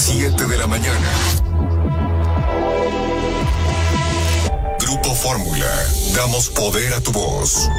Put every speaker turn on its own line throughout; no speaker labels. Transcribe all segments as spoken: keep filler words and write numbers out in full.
siete de la mañana. Grupo Fórmula. Damos poder a tu voz.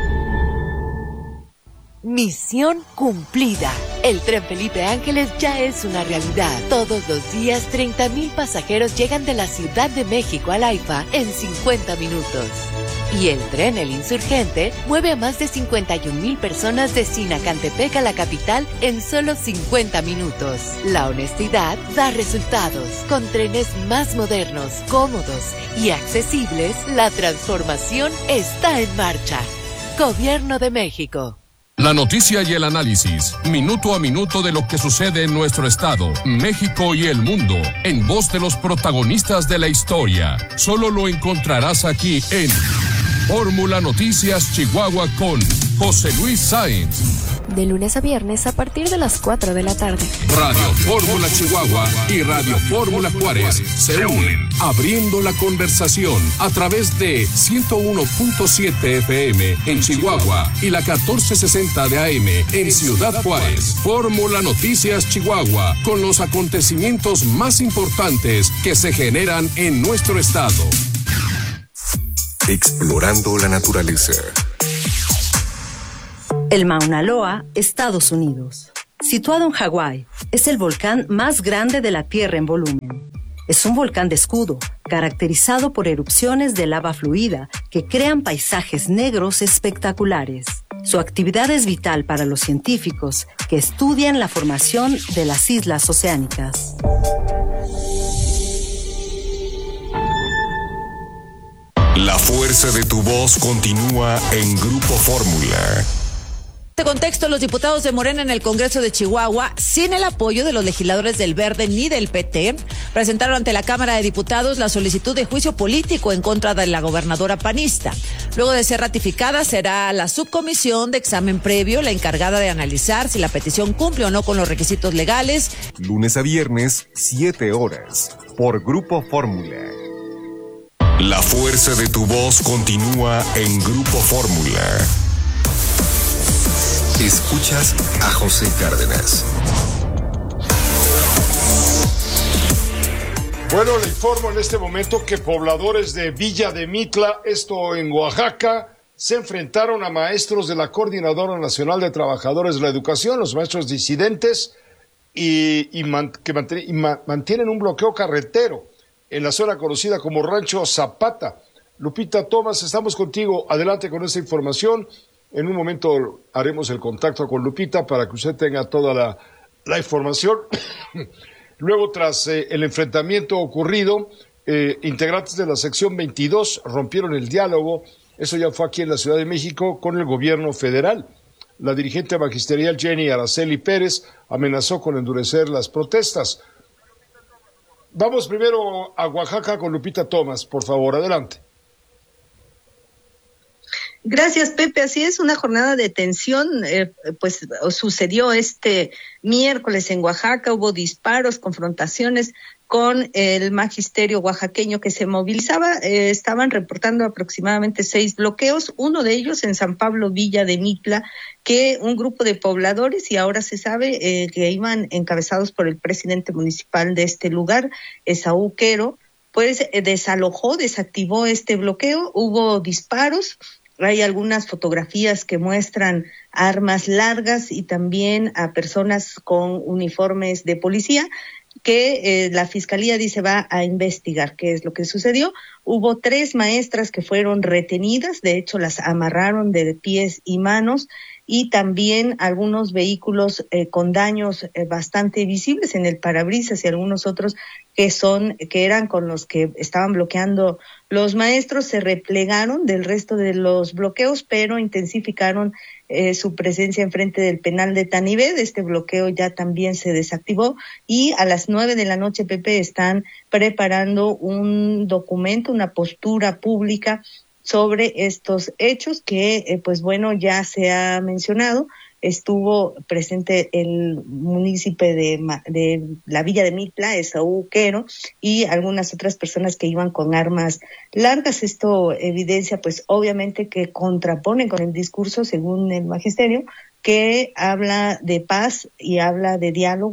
Misión cumplida. El tren Felipe Ángeles ya es una realidad. Todos los días, treinta mil pasajeros llegan de la Ciudad de México al AIFA en cincuenta minutos. Y el tren El Insurgente mueve a más de cincuenta y un mil personas de Sinacantepec a la capital en solo cincuenta minutos. La honestidad da resultados. Con trenes más modernos, cómodos y accesibles, la transformación está en marcha. Gobierno de México.
La noticia y el análisis, minuto a minuto de lo que sucede en nuestro estado, México y el mundo, en voz de los protagonistas de la historia. Solo lo encontrarás aquí en Fórmula Noticias Chihuahua con José Luis Sáenz.
De lunes a viernes a partir de las cuatro de la tarde.
Radio Fórmula Chihuahua y Radio Fórmula Juárez se unen, abriendo la conversación a través de ciento uno punto siete F M en Chihuahua y la catorce sesenta de A M en Ciudad Juárez. Fórmula Noticias Chihuahua, con los acontecimientos más importantes que se generan en nuestro estado.
Explorando la naturaleza.
El Mauna Loa, Estados Unidos. Situado en Hawái, es el volcán más grande de la Tierra en volumen. Es un volcán de escudo, caracterizado por erupciones de lava fluida que crean paisajes negros espectaculares. Su actividad es vital para los científicos que estudian la formación de las islas oceánicas.
La fuerza de tu voz continúa en Grupo Fórmula.
En este contexto, los diputados de Morena en el Congreso de Chihuahua, sin el apoyo de los legisladores del Verde ni del P T, presentaron ante la Cámara de Diputados la solicitud de juicio político en contra de la gobernadora panista. Luego de ser ratificada, será la subcomisión de examen previo la encargada de analizar si la petición cumple o no con los requisitos legales.
Lunes a viernes, siete horas, por Grupo Fórmula.
La fuerza de tu voz continúa en Grupo Fórmula. Escuchas a José Cárdenas.
Bueno, le informo en este momento que pobladores de Villa de Mitla, esto en Oaxaca, se enfrentaron a maestros de la Coordinadora Nacional de Trabajadores de la Educación, los maestros disidentes, y, y, man, que mantienen, y ma, mantienen un bloqueo carretero en la zona conocida como Rancho Zapata. Lupita Tomás, estamos contigo. Adelante con esta información. En un momento haremos el contacto con Lupita para que usted tenga toda la, la información. Luego, tras eh, el enfrentamiento ocurrido, eh, integrantes de la sección veintidós rompieron el diálogo. Eso ya fue aquí en la Ciudad de México con el gobierno federal. La dirigente magisterial Jenny Araceli Pérez amenazó con endurecer las protestas. Vamos primero a Oaxaca con Lupita Tomás, por favor, adelante.
Gracias, Pepe. Así es, una jornada de tensión, eh, pues sucedió este miércoles en Oaxaca. Hubo disparos, confrontaciones con el magisterio oaxaqueño que se movilizaba. Eh, estaban reportando aproximadamente seis bloqueos, uno de ellos en San Pablo Villa de Mitla, que un grupo de pobladores, y ahora se sabe eh, que iban encabezados por el presidente municipal de este lugar, Esaú Quero, pues eh, desalojó, desactivó este bloqueo. Hubo disparos. Hay algunas fotografías que muestran armas largas y también a personas con uniformes de policía que eh, la fiscalía dice va a investigar qué es lo que sucedió. Hubo tres maestras que fueron retenidas, de hecho las amarraron de pies y manos, y también algunos vehículos eh, con daños eh, bastante visibles en el parabrisas y algunos otros que son que eran con los que estaban bloqueando los maestros. Se replegaron del resto de los bloqueos, pero intensificaron eh, su presencia enfrente del penal de Tanibed. Este bloqueo ya también se desactivó y a las nueve de la noche, Pepe, están preparando un documento, una postura pública sobre estos hechos que, eh, pues bueno, ya se ha mencionado. Estuvo presente el municipio de, de la Villa de Mitla, Esaú Quero, y algunas otras personas que iban con armas largas. Esto evidencia, pues obviamente, que contrapone con el discurso, según el magisterio, que habla de paz y habla de diálogo,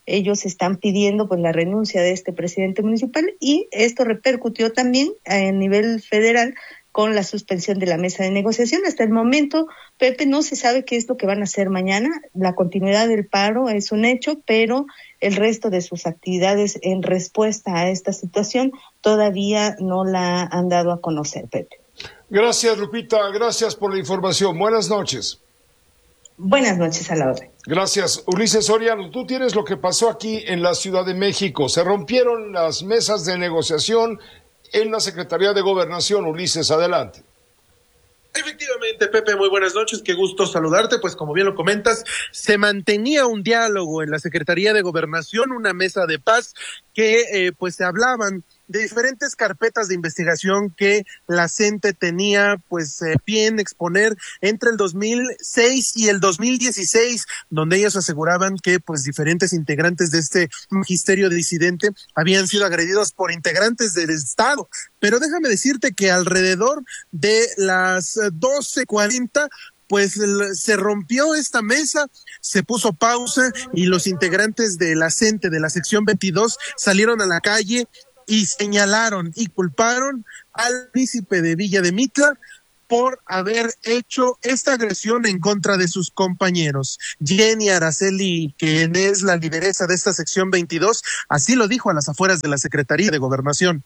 ellos están pidiendo pues la renuncia de este presidente municipal, y esto repercutió también a nivel federal con la suspensión de la mesa de negociación. Hasta el momento, Pepe, no se sabe qué es lo que van a hacer mañana. La continuidad del paro es un hecho, pero el resto de sus actividades en respuesta a esta situación todavía no la han dado a conocer, Pepe.
Gracias, Lupita. Gracias por la información. Buenas noches.
Buenas noches, a la orden.
Gracias. Ulises Soriano, tú tienes lo que pasó aquí en la Ciudad de México. Se rompieron las mesas de negociación en la Secretaría de Gobernación. Ulises, adelante.
Efectivamente, Pepe, muy buenas noches, qué gusto saludarte. Pues como bien lo comentas, se mantenía un diálogo en la Secretaría de Gobernación, una mesa de paz que eh, pues se hablaban de diferentes carpetas de investigación que la CENTE tenía pues eh, bien exponer entre el dos mil seis y el dos mil dieciséis, donde ellos aseguraban que pues diferentes integrantes de este magisterio disidente habían sido agredidos por integrantes del Estado. Pero déjame decirte que alrededor de las doce cuarenta pues se rompió esta mesa, se puso pausa y los integrantes de la CENTE de la sección veintidós salieron a la calle y señalaron y culparon al príncipe de Villa de Mitla por haber hecho esta agresión en contra de sus compañeros. Jenny Araceli, quien es la lideresa de esta sección veintidós, así lo dijo a las afueras de la Secretaría de Gobernación.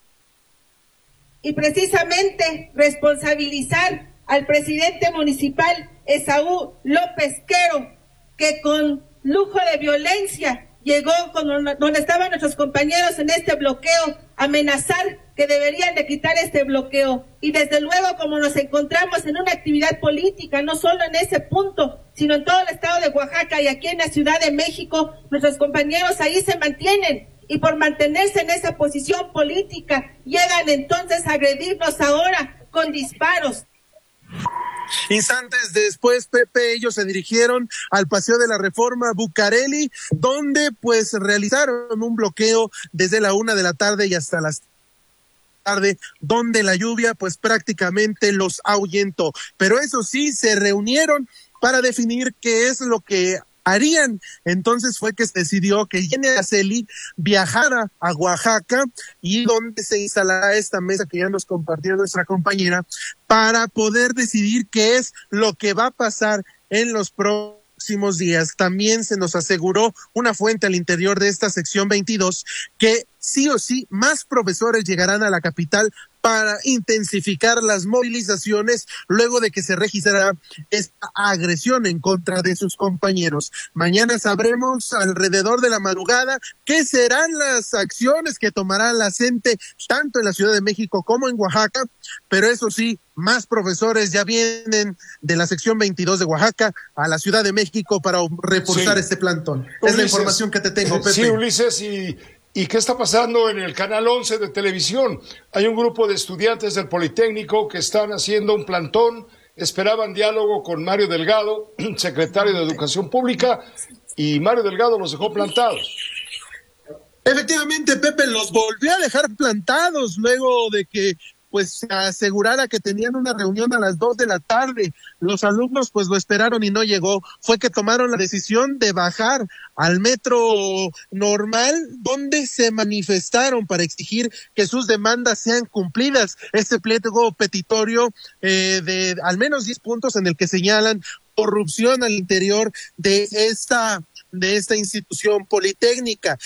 Y precisamente responsabilizar al presidente municipal Esaú López Quero, que con lujo de violencia llegó con donde estaban nuestros compañeros en este bloqueo, amenazar que deberían de quitar este bloqueo. Y desde luego, como nos encontramos en una actividad política, no solo en ese punto, sino en todo el estado de Oaxaca y aquí en la Ciudad de México, nuestros compañeros ahí se mantienen. Y por mantenerse en esa posición política, llegan entonces a agredirnos ahora con disparos.
Instantes después, Pepe, ellos se dirigieron al Paseo de la Reforma Bucareli, donde pues realizaron un bloqueo desde la una de la tarde y hasta las tarde, donde la lluvia pues prácticamente los ahuyentó. Pero eso sí, se reunieron para definir qué es lo que harían. Entonces fue que se decidió que Jenny Araceli viajara a Oaxaca, y donde se instalará esta mesa que ya nos compartió nuestra compañera, para poder decidir qué es lo que va a pasar en los próximos días. También se nos aseguró una fuente al interior de esta sección veintidós que sí o sí más profesores llegarán a la capital para intensificar las movilizaciones luego de que se registrará esta agresión en contra de sus compañeros. Mañana sabremos alrededor de la madrugada qué serán las acciones que tomará la CENTE tanto en la Ciudad de México como en Oaxaca, pero eso sí, más profesores ya vienen de la sección veintidós de Oaxaca a la Ciudad de México para reforzar sí. este plantón. Ulises, es la información que te tengo, Pepe.
Sí, Ulises, y... ¿Y qué está pasando en el Canal once de televisión? Hay un grupo de estudiantes del Politécnico que están haciendo un plantón, esperaban diálogo con Mario Delgado, secretario de Educación Pública, y Mario Delgado los dejó plantados.
Efectivamente, Pepe, los volvió a dejar plantados luego de que pues se asegurara que tenían una reunión a las dos de la tarde. Los alumnos pues lo esperaron y no llegó. Fue que tomaron la decisión de bajar al metro normal, donde se manifestaron para exigir que sus demandas sean cumplidas. Este pliego petitorio eh, de al menos diez puntos en el que señalan corrupción al interior de esta de esta institución politécnica.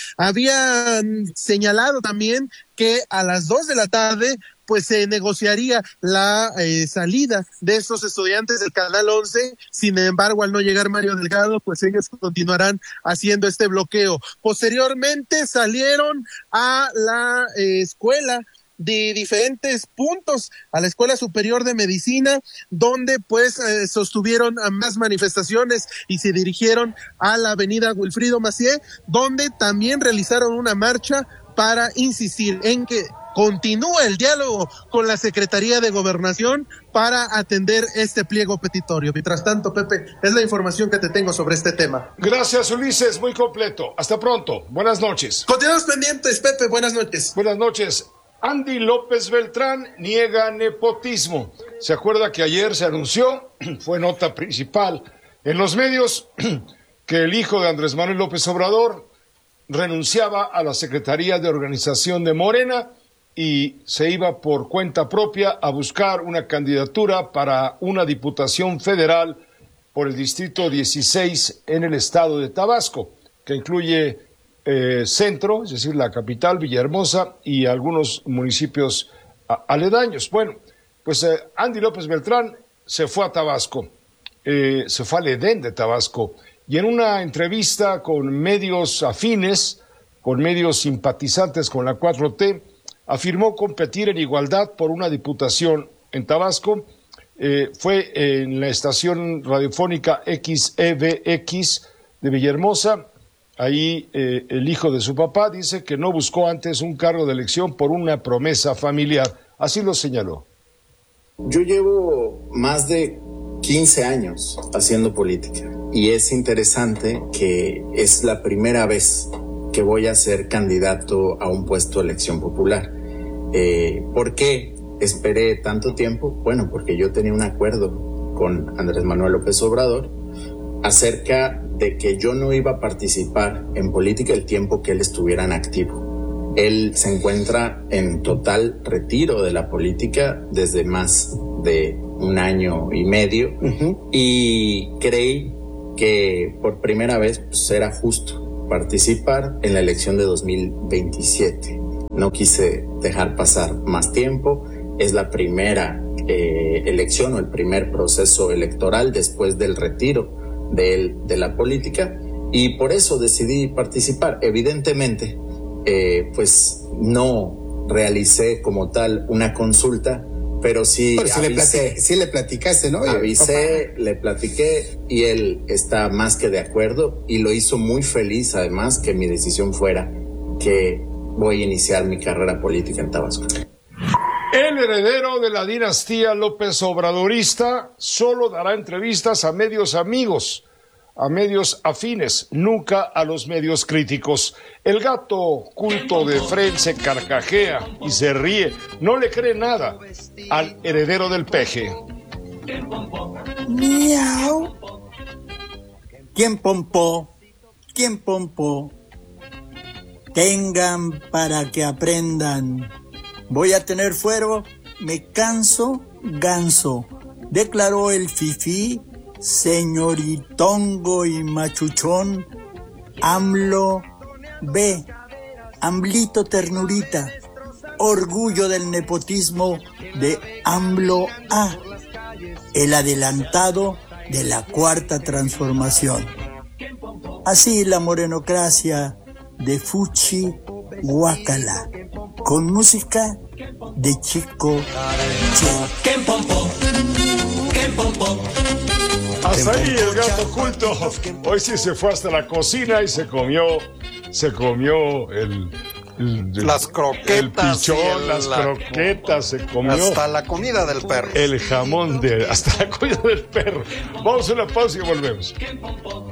Habían señalado también que a las dos de la tarde pues se negociaría la eh, salida de estos estudiantes del Canal once. Sin embargo, al no llegar Mario Delgado, pues ellos continuarán haciendo este bloqueo. Posteriormente salieron a la eh, escuela de diferentes puntos, a la Escuela Superior de Medicina, donde pues eh, sostuvieron a más manifestaciones y se dirigieron a la avenida Wilfrido Macié, donde también realizaron una marcha para insistir en que continúa el diálogo con la Secretaría de Gobernación para atender este pliego petitorio. Mientras tanto, Pepe, es la información que te tengo sobre este tema.
Gracias, Ulises, muy completo. Hasta pronto. Buenas noches.
Continuamos pendientes, Pepe. Buenas noches.
Buenas noches. Andy López Beltrán niega nepotismo. ¿Se acuerda que ayer se anunció, fue nota principal en los medios, que el hijo de Andrés Manuel López Obrador renunciaba a la Secretaría de Organización de Morena y se iba por cuenta propia a buscar una candidatura para una diputación federal por el Distrito dieciséis en el estado de Tabasco, que incluye eh, Centro, es decir, la capital, Villahermosa, y algunos municipios a, aledaños. Bueno, pues eh, Andy López Beltrán se fue a Tabasco, eh, se fue al Edén de Tabasco, y en una entrevista con medios afines, con medios simpatizantes con la cuatro T, afirmó competir en igualdad por una diputación en Tabasco. Eh, fue en la estación radiofónica X E V X de Villahermosa. Ahí eh, el hijo de su papá dice que no buscó antes un cargo de elección por una promesa familiar. Así lo señaló.
Yo llevo más de quince años haciendo política y es interesante que es la primera vez que voy a ser candidato a un puesto de elección popular. Eh, ¿Por qué esperé tanto tiempo? Bueno, porque yo tenía un acuerdo con Andrés Manuel López Obrador acerca de que yo no iba a participar en política el tiempo que él estuviera en activo. Él se encuentra en total retiro de la política desde más de un año y medio, uh-huh. y creí que por primera vez pues, era justo participar en la elección de dos mil veintisiete. No quise dejar pasar más tiempo. Es la primera eh, elección o el primer proceso electoral después del retiro de él de la política y por eso decidí participar. Evidentemente, eh, pues no realicé como tal una consulta, pero sí
pero si
avisé.
Le sí le platicaste, ¿no?
Avisé, le platiqué y él está más que de acuerdo y lo hizo muy feliz además que mi decisión fuera que voy a iniciar mi carrera política en Tabasco.
El heredero de la dinastía López Obradorista solo dará entrevistas a medios amigos, a medios afines, nunca a los medios críticos. El gato culto de Fred se carcajea y se ríe, no le cree nada al heredero del peje.
Miau. ¿Quién pompó? ¿Quién pompó? Tengan para que aprendan. Voy a tener fuero, me canso, ganso, declaró el fifí, señoritongo y machuchón, AMLO B, AMLito ternurita, orgullo del nepotismo de AMLO A, el adelantado de la cuarta transformación. Así la morenocracia de Fuchi Guácala, con música de Chico Che.
Hasta ahí el gato oculto. Hoy sí se fue hasta la cocina y se comió, se comió el, el, el
las croquetas,
el pichón, las
la,
croquetas, se comió
hasta la comida del perro,
el jamón de, hasta la comida del perro. Vamos a una pausa y volvemos.